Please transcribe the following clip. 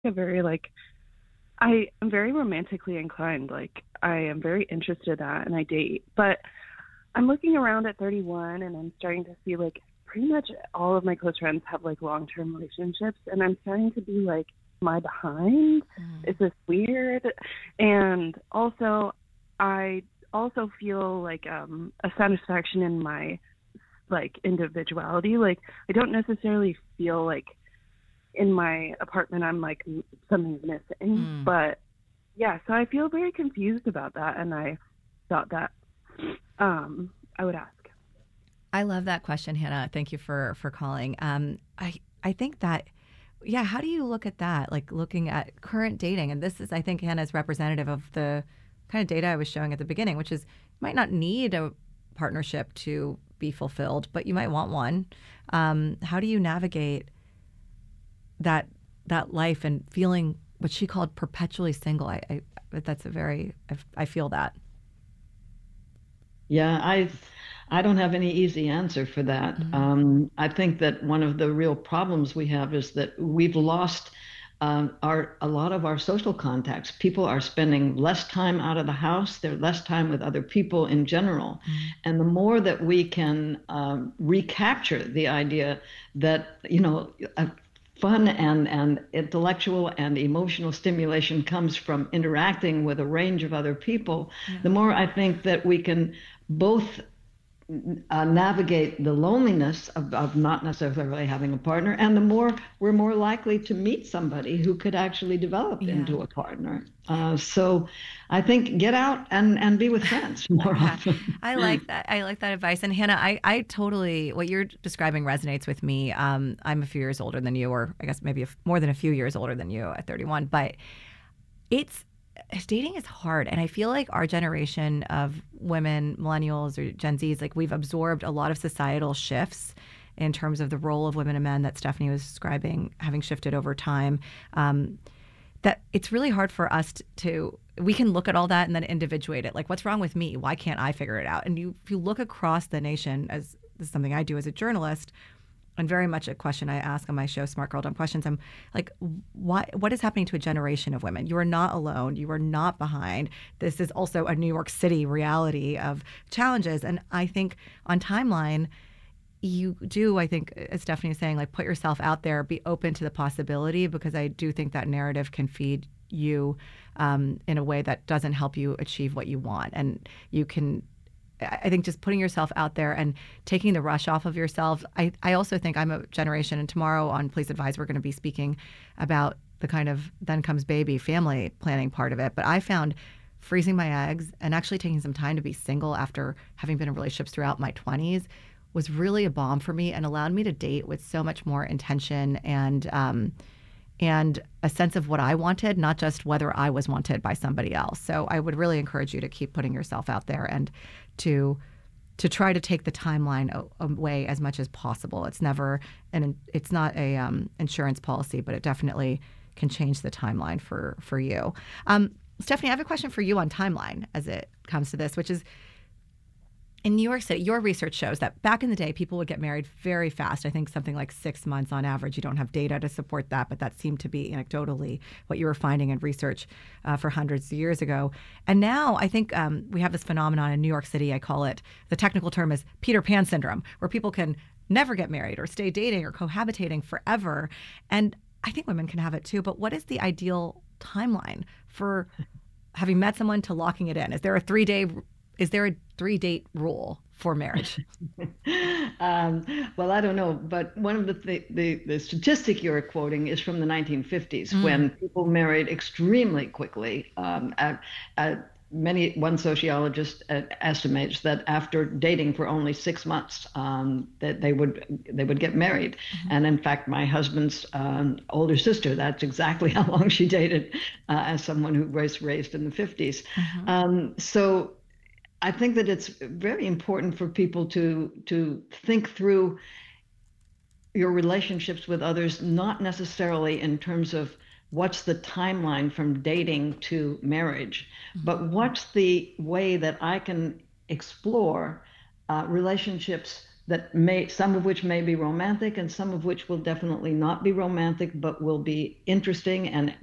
a very like I am very romantically inclined. Like I am very interested in that and I date. But I'm looking around at 31 and I'm starting to see like pretty much all of my close friends have like long-term relationships and I'm starting to be like, am I behind? Is Mm. this weird? And also I also feel like a satisfaction in my like individuality. Like I don't necessarily feel like in my apartment I'm like something's missing, Mm. but yeah, so I feel very confused about that and I thought that I would ask. I love that question, Hannah. Thank you for calling. I think that, yeah. How do you look at that? Like looking at current dating, and this is, I think, Hannah is representative of the kind of data I was showing at the beginning, which is you might not need a partnership to be fulfilled, but you might want one. How do you navigate that that life and feeling what she called perpetually single? That's a very I feel that. Yeah, I don't have any easy answer for that. Mm. I think that one of the real problems we have is that we've lost our a lot of our social contacts. People are spending less time out of the house. They're less time with other people in general. Mm. And the more that we can recapture the idea that, fun and intellectual and emotional stimulation comes from interacting with a range of other people, Yeah. the more I think that we can both navigate the loneliness of not necessarily having a partner, and the more we're more likely to meet somebody who could actually develop Yeah. into a partner. So I think get out and be with friends more Yeah, often. I like that. I like that advice. And Hannah, I totally, what you're describing resonates with me. I'm a few years older than you, or I guess maybe more than a few years older than you at 31. But it's dating is hard. And I feel like our generation of women, millennials or Gen Zs, like we've absorbed a lot of societal shifts in terms of the role of women and men that Stephanie was describing having shifted over time. That it's really hard for us to we can look at all that and then individuate it, like what's wrong with me, why can't I figure it out? And you if you look across the nation, as this is something I do as a journalist and very much a question I ask on my show Smart Girl Dumb Questions, I'm like, what is happening to a generation of women? You are not alone, you are not behind. This is also a New York City reality of challenges. And I think on Timeline you do, I think, as Stephanie is saying, like put yourself out there, be open to the possibility, because I do think that narrative can feed you in a way that doesn't help you achieve what you want. And you can, I think, just putting yourself out there and taking the rush off of yourself. I also think I'm a generation, and tomorrow on Please Advise, we're going to be speaking about the kind of then comes baby family planning part of it. But I found freezing my eggs and actually taking some time to be single after having been in relationships throughout my 20s was really a bomb for me and allowed me to date with so much more intention and a sense of what I wanted, not just whether I was wanted by somebody else. So I would really encourage you to keep putting yourself out there and to try to take the timeline away as much as possible. It's never it's not a insurance policy, but it definitely can change the timeline for you. Stephanie, I have a question for you on timeline as it comes to this, which is, in New York City, your research shows that back in the day, people would get married very fast. I think something like 6 months on average. You don't have data to support that, but that seemed to be anecdotally what you were finding in research for hundreds of years ago. And now I think we have this phenomenon in New York City. I call it, the technical term is Peter Pan syndrome, where people can never get married or stay dating or cohabitating forever. And I think women can have it too. But what is the ideal timeline for having met someone to locking it in? Is there a 3-date rule for marriage? Well, I don't know, but one of the statistic you're quoting is from the 1950s Mm. when people married extremely quickly. One sociologist estimates that after dating for only 6 months, that they would get married. Mhm. And in fact, my husband's older sister, that's exactly how long she dated, as someone who was raised in the 50s. Mhm. So I think that it's very important for people to think through your relationships with others, not necessarily in terms of what's the timeline from dating to marriage, Mhm. but what's the way that I can explore relationships that may, some of which may be romantic and some of which will definitely not be romantic, but will be interesting and